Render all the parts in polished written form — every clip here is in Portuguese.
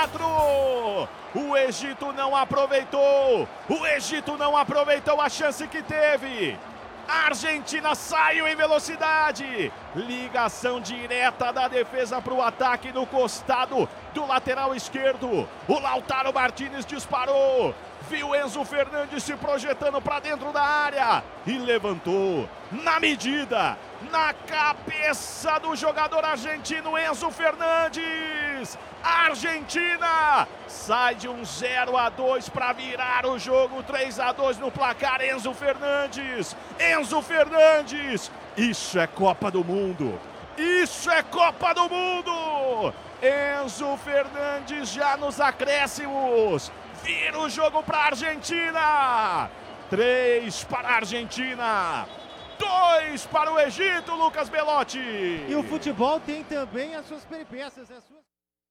4. O Egito não aproveitou. O Egito não aproveitou a chance que teve. A Argentina saiu em velocidade. Ligação direta da defesa para o ataque no costado do lateral esquerdo. O Lautaro Martínez disparou. Viu Enzo Fernandes se projetando para dentro da área e levantou na medida, na cabeça do jogador argentino Enzo Fernandes. A Argentina sai de um 0-2 para virar o jogo 3-2 no placar. Enzo Fernandes, Enzo Fernandes. Isso é Copa do Mundo. Isso é Copa do Mundo. Enzo Fernandes já nos acréscimos. Vira o jogo para a Argentina. 3 para a Argentina. 2 para o Egito, Lucas Belotti. E o futebol tem também as suas peripécias, as suas...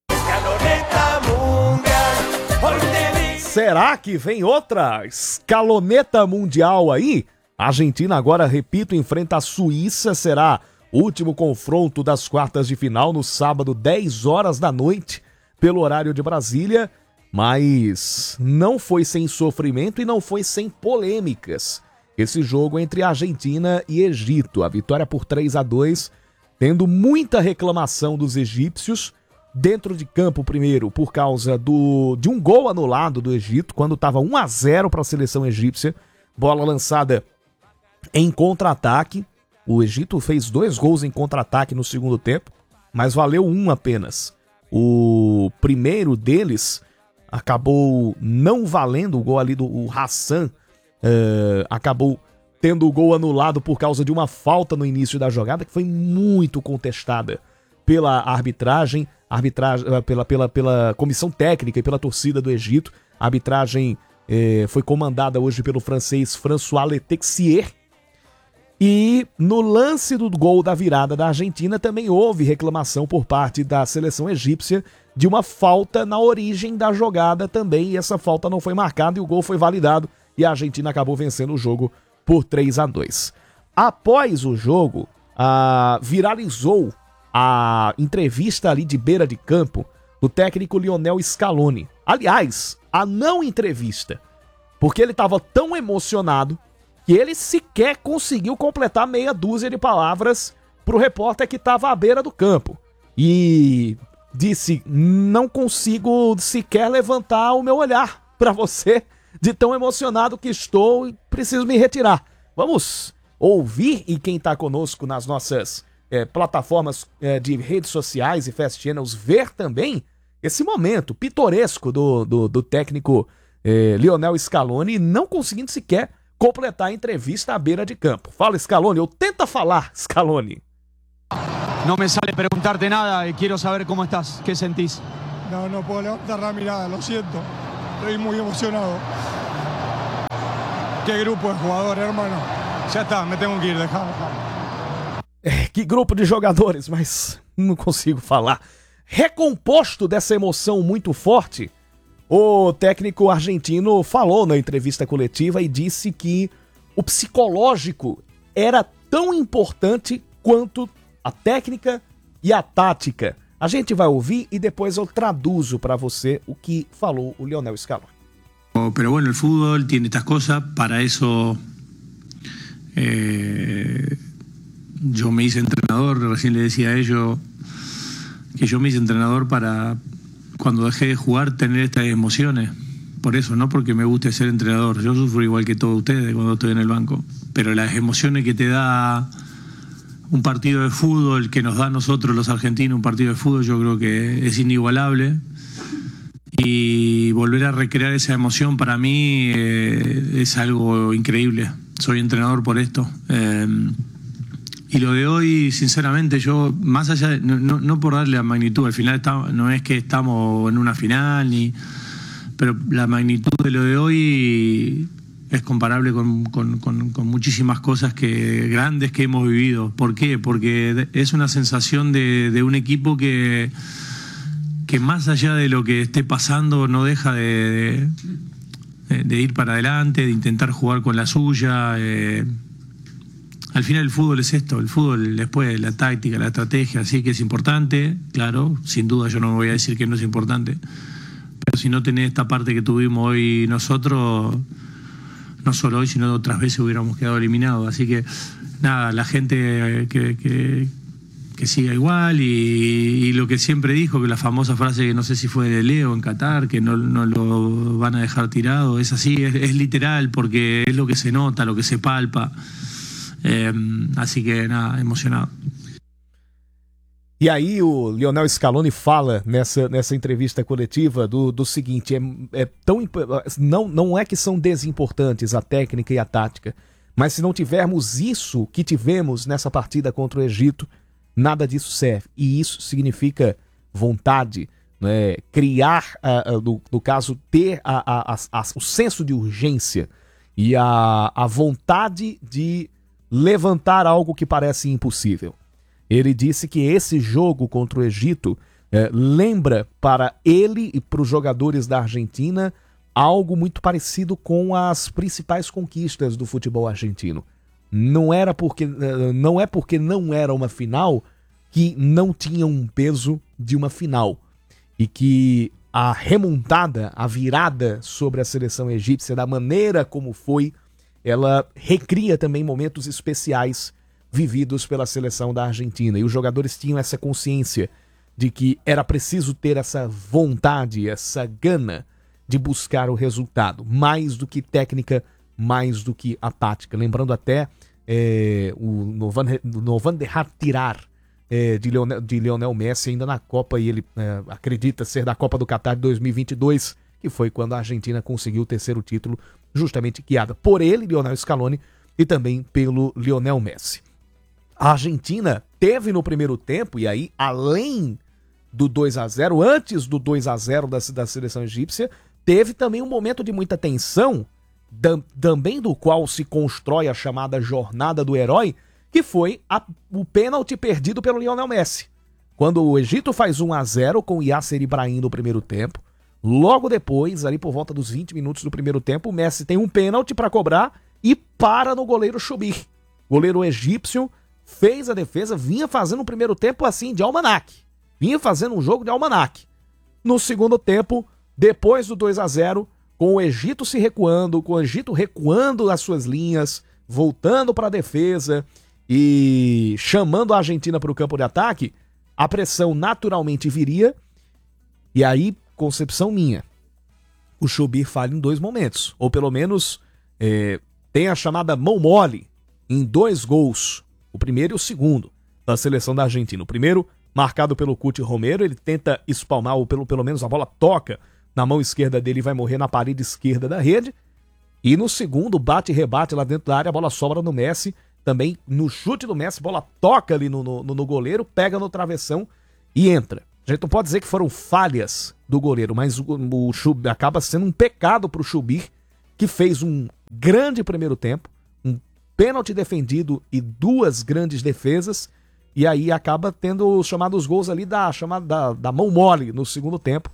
Será que vem outra escaloneta mundial aí? A Argentina agora, repito, enfrenta a Suíça. Será o último confronto das quartas de final no sábado, 10 horas da noite, pelo horário de Brasília. Mas não foi sem sofrimento e não foi sem polêmicas esse jogo entre Argentina e Egito. A vitória por 3-2, tendo muita reclamação dos egípcios dentro de campo, primeiro por causa de um gol anulado do Egito, quando estava 1-0 para a seleção egípcia, bola lançada em contra-ataque. O Egito fez 2 gols em contra-ataque no segundo tempo, mas valeu um apenas. O primeiro deles acabou não valendo, o gol ali do Hassan, acabou tendo o gol anulado por causa de uma falta no início da jogada, que foi muito contestada pela arbitragem, pela comissão técnica e pela torcida do Egito. A arbitragem foi comandada hoje pelo francês François Letexier. E no lance do gol da virada da Argentina também houve reclamação por parte da seleção egípcia de uma falta na origem da jogada também, e essa falta não foi marcada e o gol foi validado e a Argentina acabou vencendo o jogo por 3-2. Após o jogo, viralizou a entrevista ali de beira de campo do técnico Lionel Scaloni. Aliás, a não entrevista, porque ele estava tão emocionado que ele sequer conseguiu completar meia dúzia de palavras para o repórter que estava à beira do campo. E disse: não consigo sequer levantar o meu olhar para você, de tão emocionado que estou, e preciso me retirar. Vamos ouvir, e quem está conosco nas nossas plataformas de redes sociais e Fast Channels ver também esse momento pitoresco do técnico Lionel Scaloni, não conseguindo sequer completar a entrevista à beira de campo. Fala, Scaloni, ou tenta falar, Scaloni. No me sale preguntarte nada y quiero saber cómo estás, ¿qué sentís? No puedo levantar la mirada, lo siento. Estoy muy emocionado. Qué grupo de jugadores, hermano. Ya está, me tengo que ir, dejá. Que grupo de jogadores, mas não consigo falar. Recomposto dessa emoção muito forte, o técnico argentino falou na entrevista coletiva e disse que o psicológico era tão importante quanto a técnica e a tática. A gente vai ouvir e depois eu traduzo para você o que falou o Lionel Scaloni. Pero bueno, el fútbol tiene estas cosas, para eso yo me hice entrenador, recién le decía a ellos que yo me hice entrenador para, cuando dejé de jugar, tener estas emociones. Por eso, no porque me guste ser entrenador. Yo sufro igual que todos ustedes cuando estoy en el banco. Pero las emociones que te da un partido de fútbol, que nos da a nosotros los argentinos un partido de fútbol, yo creo que es inigualable. Y volver a recrear esa emoción para mí es algo increíble. Soy entrenador por esto. Y lo de hoy, sinceramente, yo, más allá, no por darle la magnitud, al final no es que estamos en una final, pero la magnitud de lo de hoy es comparable con muchísimas cosas grandes que hemos vivido. ¿Por qué? Porque es una sensación de un equipo que más allá de lo que esté pasando no deja de ir para adelante, de intentar jugar con la suya. Al final el fútbol es esto, el fútbol después la táctica, la estrategia, sí que es importante, claro, sin duda yo no me voy a decir que no es importante, pero si no tenés esta parte que tuvimos hoy nosotros, no solo hoy, sino otras veces hubiéramos quedado eliminados. Así que nada, la gente que siga igual y lo que siempre dijo, que la famosa frase que no sé si fue de Leo en Qatar, que no lo van a dejar tirado, es así, es literal, porque es lo que se nota, lo que se palpa. Así que nada, emocionado. E aí o Lionel Scaloni fala nessa entrevista coletiva do seguinte, não é que são desimportantes a técnica e a tática, mas se não tivermos isso que tivemos nessa partida contra o Egito, nada disso serve. E isso significa vontade, né? Criar, no caso, ter o senso de urgência e a vontade de levantar algo que parece impossível. Ele disse que esse jogo contra o Egito lembra para ele e para os jogadores da Argentina algo muito parecido com as principais conquistas do futebol argentino. Não é porque não era uma final que não tinha um peso de uma final. E que a remontada, a virada sobre a seleção egípcia, da maneira como foi, ela recria também momentos especiais vividos pela seleção da Argentina. E os jogadores tinham essa consciência de que era preciso ter essa vontade, essa gana de buscar o resultado. Mais do que técnica, mais do que a tática. Lembrando até no Van der Tirar de Lionel Messi ainda na Copa, e ele acredita ser da Copa do Catar de 2022, que foi quando a Argentina conseguiu o terceiro título, justamente guiada por ele, Lionel Scaloni, e também pelo Lionel Messi. A Argentina teve no primeiro tempo, e aí além do 2-0, antes do 2-0 da seleção egípcia, teve também um momento de muita tensão, também do qual se constrói a chamada jornada do herói, que foi o pênalti perdido pelo Lionel Messi. Quando o Egito faz 1-0 com o Yasser Ibrahim no primeiro tempo, logo depois, ali por volta dos 20 minutos do primeiro tempo, o Messi tem um pênalti para cobrar e para no goleiro Choubir. O goleiro egípcio fez a defesa, vinha fazendo um primeiro tempo assim de almanaque. Vinha fazendo um jogo de almanaque. No segundo tempo, depois do 2-0, com o Egito se recuando, com o Egito recuando as suas linhas, voltando para a defesa e chamando a Argentina para o campo de ataque, a pressão naturalmente viria. E aí, concepção minha, o Choubir falha em dois momentos, ou pelo menos tem a chamada mão mole em dois gols, o primeiro e o segundo da seleção da Argentina. O primeiro, marcado pelo Cuti Romero, ele tenta espalmar, ou pelo menos a bola toca na mão esquerda dele e vai morrer na parede esquerda da rede. E no segundo, bate e rebate lá dentro da área, a bola sobra no Messi, também no chute do Messi, a bola toca ali no goleiro, pega no travessão e entra. A gente não pode dizer que foram falhas do goleiro, mas o Choubir acaba sendo um pecado para o Choubir, que fez um grande primeiro tempo, um pênalti defendido e duas grandes defesas, e aí acaba tendo os chamados gols ali da mão mole no segundo tempo,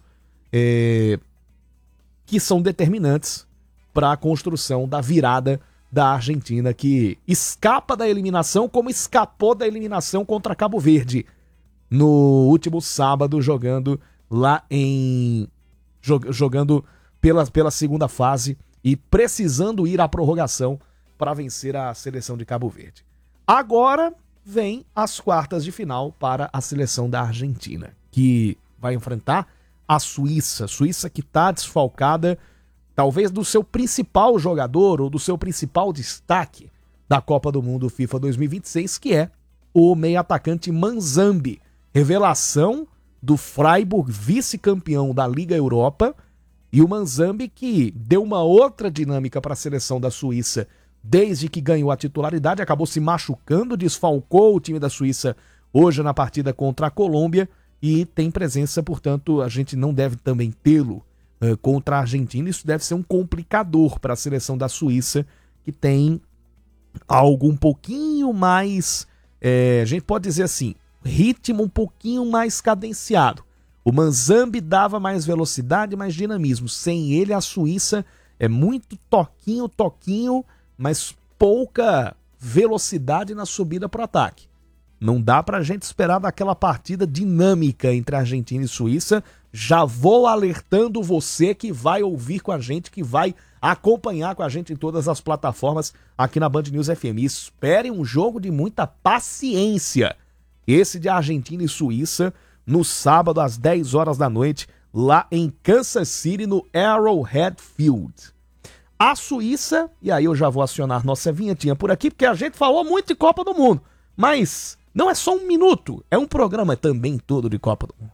que são determinantes para a construção da virada da Argentina, que escapa da eliminação como escapou da eliminação contra Cabo Verde no último sábado, jogando lá jogando pela segunda fase e precisando ir à prorrogação para vencer a seleção de Cabo Verde. Agora vem as quartas de final para a seleção da Argentina, que vai enfrentar a Suíça que está desfalcada talvez do seu principal jogador ou do seu principal destaque da Copa do Mundo FIFA 2026, que é o meio-atacante Manzambi, revelação do Freiburg, vice-campeão da Liga Europa, e o Manzambi que deu uma outra dinâmica para a seleção da Suíça desde que ganhou a titularidade, acabou se machucando, desfalcou o time da Suíça hoje na partida contra a Colômbia e tem presença, portanto, a gente não deve também tê-lo contra a Argentina. Isso deve ser um complicador para a seleção da Suíça, que tem algo um pouquinho mais, a gente pode dizer assim, ritmo um pouquinho mais cadenciado. O Manzambi dava mais velocidade, mais dinamismo. Sem ele, a Suíça é muito toquinho, mas pouca velocidade na subida para o ataque. Não dá para a gente esperar daquela partida dinâmica entre Argentina e Suíça, Já vou alertando você que vai ouvir com a gente, que vai acompanhar com a gente em todas as plataformas aqui na Band News FM. Espere um jogo de muita paciência. Esse de Argentina e Suíça, no sábado às 10 horas da noite, lá em Kansas City, no Arrowhead Field. A Suíça, e aí eu já vou acionar nossa vinhetinha por aqui, porque a gente falou muito de Copa do Mundo, mas não é só um minuto, é um programa também todo de Copa do Mundo.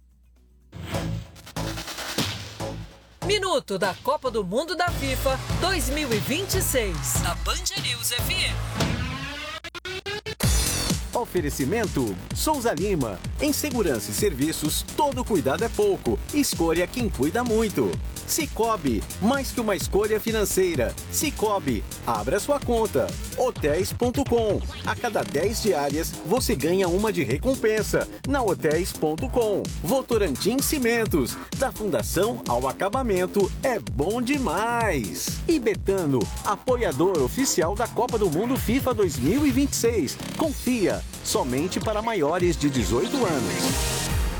Minuto da Copa do Mundo da FIFA 2026, da Band News FM. Oferecimento Souza Lima. Em segurança e serviços, todo cuidado é pouco. Escolha quem cuida muito. Cicobi, mais que uma escolha financeira. Cicobi, abra sua conta. Hotéis.com. A cada 10 diárias, você ganha uma de recompensa. Na Hotéis.com. Votorantim Cimentos. Da fundação ao acabamento, é bom demais. E Betano, apoiador oficial da Copa do Mundo FIFA 2026. Confia, somente para maiores de 18 anos.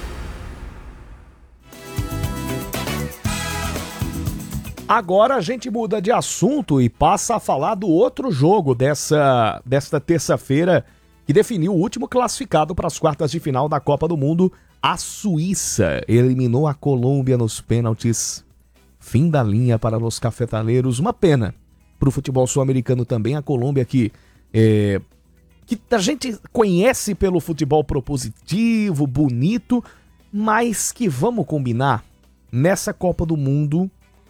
Agora a gente muda de assunto e passa a falar do outro jogo desta terça-feira, que definiu o último classificado para as quartas de final da Copa do Mundo. A Suíça eliminou a Colômbia nos pênaltis. Fim da linha para os cafetaleiros. Uma pena para o futebol sul-americano também. A Colômbia que a gente conhece pelo futebol propositivo, bonito, mas que, vamos combinar, nessa Copa do Mundo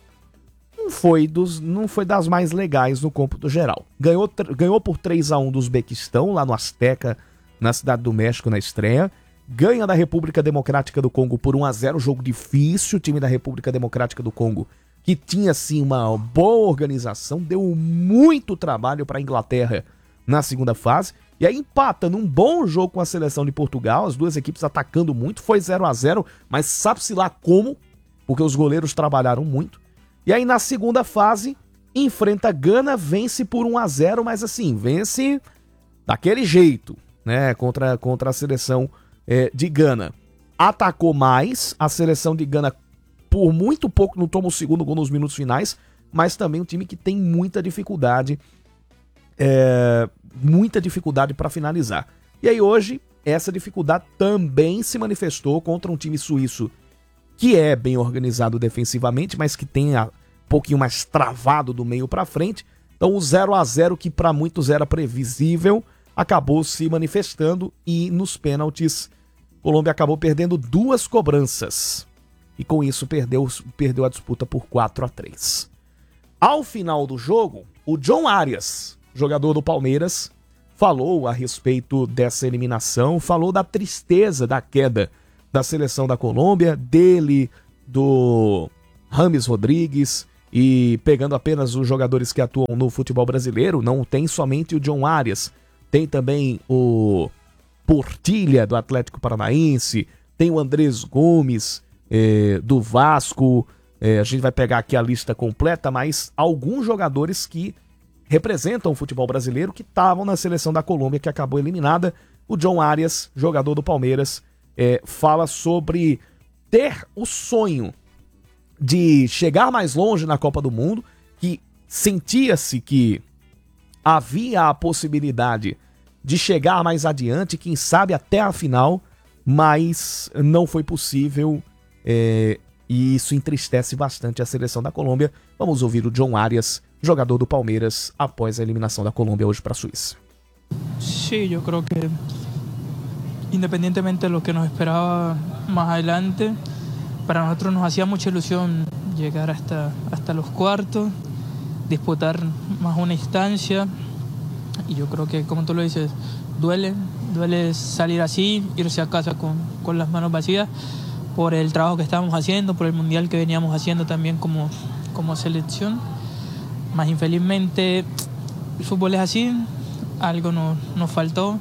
não foi das mais legais no cômputo geral. Ganhou por 3-1 do Uzbequistão, lá no Azteca, na Cidade do México, na estreia. Ganha da República Democrática do Congo por 1-0, jogo difícil. O time da República Democrática do Congo, que tinha, sim, uma boa organização, deu muito trabalho para a Inglaterra na segunda fase. E aí empata num bom jogo com a seleção de Portugal, as duas equipes atacando muito. Foi 0-0, mas sabe-se lá como, porque os goleiros trabalharam muito. E aí na segunda fase, enfrenta Gana, vence por 1-0, mas assim, vence daquele jeito, né, contra a seleção de Gana. Atacou mais, a seleção de Gana por muito pouco não toma o segundo gol nos minutos finais, mas também um time que tem muita dificuldade para finalizar. E aí hoje, essa dificuldade também se manifestou contra um time suíço que é bem organizado defensivamente, mas que tem um pouquinho mais travado do meio para frente. Então o 0-0, que para muitos era previsível, acabou se manifestando e nos pênaltis a Colômbia acabou perdendo 2 cobranças. E com isso perdeu a disputa por 4-3. Ao final do jogo, o John Arias, jogador do Palmeiras, falou a respeito dessa eliminação, falou da tristeza da queda da seleção da Colômbia, dele, do James Rodrigues, e pegando apenas os jogadores que atuam no futebol brasileiro, não tem somente o John Arias, tem também o Portilha, do Atlético Paranaense, tem o Andrés Gomes, do Vasco, a gente vai pegar aqui a lista completa, mas alguns jogadores que representam o futebol brasileiro que estavam na seleção da Colômbia, que acabou eliminada. O John Arias, jogador do Palmeiras, fala sobre ter o sonho de chegar mais longe na Copa do Mundo, que sentia-se que havia a possibilidade de chegar mais adiante, quem sabe até a final, mas não foi possível, e isso entristece bastante a seleção da Colômbia. Vamos ouvir o John Arias, jogador do Palmeiras, após a eliminação da Colômbia hoje para a Suíça. Sí, yo creo que independientemente de lo que nos esperaba más adelante, para nosotros nos hacía mucha ilusión llegar hasta los cuartos, disputar más una instancia, y yo creo que, como tú lo dices, duele salir así, irse a casa con las manos vacías por el trabajo que estábamos haciendo, por el mundial que veníamos haciendo también como selección. Más infelizmente el fútbol es así, algo nos faltó.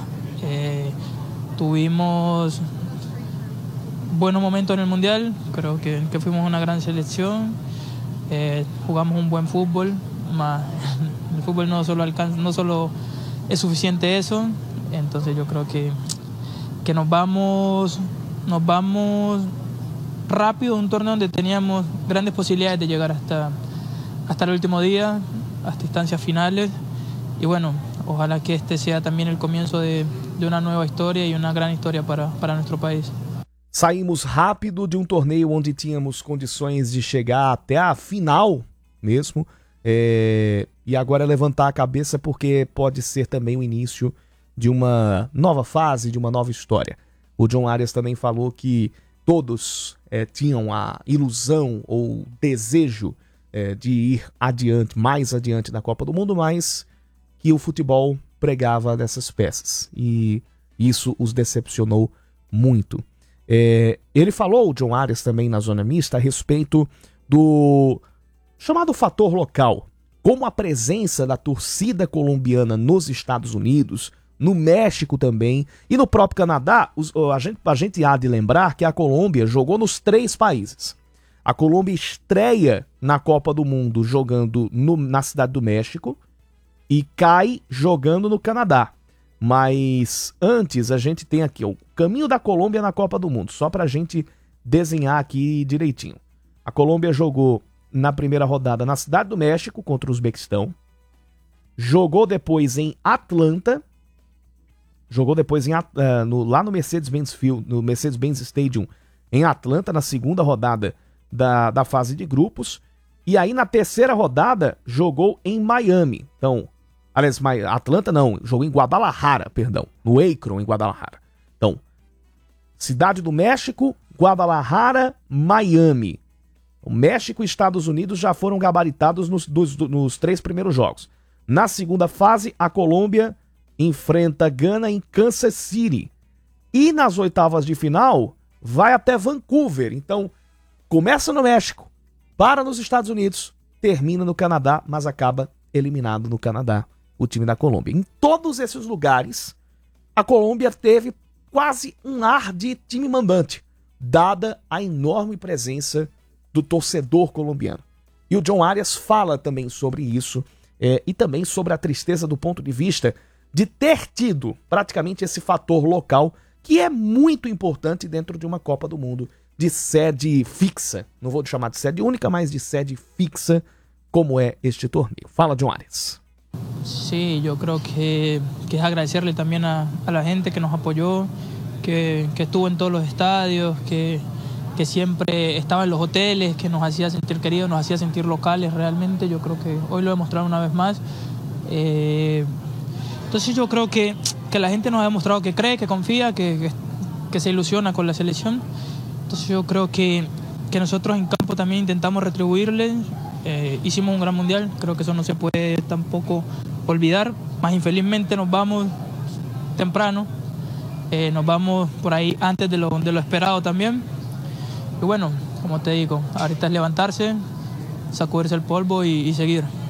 Tuvimos buenos momentos en el mundial, creo que fuimos una gran selección, jugamos un buen fútbol, el fútbol no solo es suficiente eso, entonces yo creo que nos vamos rápido, un torneo donde teníamos grandes posibilidades de llegar hasta el último día, hasta instancias finales. Y bueno, ojalá que este sea también el comienzo de una nueva historia y una gran historia para nuestro país. Saímos rápido de um torneio onde tínhamos condições de chegar até a final mesmo, e agora levantar a cabeça porque pode ser também o início de uma nova fase, de uma nova história. O John Arias também falou que todos tinham a ilusão ou desejo de ir adiante, mais adiante na Copa do Mundo, mas que o futebol pregava dessas peças e isso os decepcionou muito. Ele falou, o John Arias, também na zona mista, a respeito do chamado fator local, como a presença da torcida colombiana nos Estados Unidos, no México também e no próprio Canadá. A gente há de lembrar que a Colômbia jogou nos 3 países. A Colômbia estreia na Copa do Mundo jogando na Cidade do México e cai jogando no Canadá. Mas antes a gente tem aqui o caminho da Colômbia na Copa do Mundo, só pra gente desenhar aqui direitinho. A Colômbia jogou na primeira rodada na Cidade do México contra o Uzbequistão, jogou depois em Atlanta, jogou depois lá no Mercedes-Benz Field, no Mercedes-Benz Stadium em Atlanta, na segunda rodada da fase de grupos, e aí na terceira rodada jogou em Miami. Então, aliás, Atlanta não, jogou em Guadalajara, perdão, no Akron, em Guadalajara. Então, Cidade do México, Guadalajara, Miami. O México e Estados Unidos já foram gabaritados nos 3 primeiros jogos. Na segunda fase, a Colômbia enfrenta Gana em Kansas City. E nas oitavas de final, vai até Vancouver. Então, começa no México, para nos Estados Unidos, termina no Canadá, mas acaba eliminado no Canadá, o time da Colômbia. Em todos esses lugares, a Colômbia teve quase um ar de time mandante, dada a enorme presença do torcedor colombiano. E o John Arias fala também sobre isso, e também sobre a tristeza do ponto de vista de ter tido praticamente esse fator local, que é muito importante dentro de uma Copa do Mundo de sede fixa. Não vou chamar de sede única, mas de sede fixa, como é este torneio. Fala, John Arias. Sí, yo creo que es agradecerle también a la gente que nos apoyó, que estuvo en todos los estadios, que siempre estaba en los hoteles, que nos hacía sentir queridos, nos hacía sentir locales realmente. Yo creo que hoy lo he demostrado una vez más. Entonces yo creo que la gente nos ha demostrado que cree, que confía, que se ilusiona con la selección. Entonces yo creo que nosotros en campo también intentamos retribuirle. Hicimos un gran mundial, creo que eso no se puede tampoco olvidar. Más infelizmente nos vamos temprano, nos vamos por ahí antes de lo esperado también. Y bueno, como te digo, ahorita es levantarse, sacudirse el polvo y seguir.